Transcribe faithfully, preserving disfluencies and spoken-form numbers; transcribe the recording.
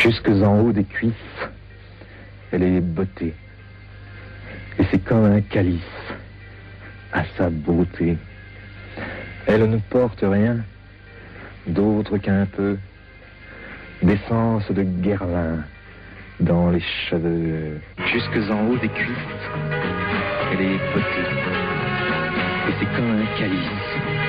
Jusque en haut des cuisses, elle est beauté. Et c'est comme un calice à sa beauté. Elle ne porte rien d'autre qu'un peu d'essence de guerlin dans les cheveux. Jusque en haut des cuisses, elle est beauté. Et c'est comme un calice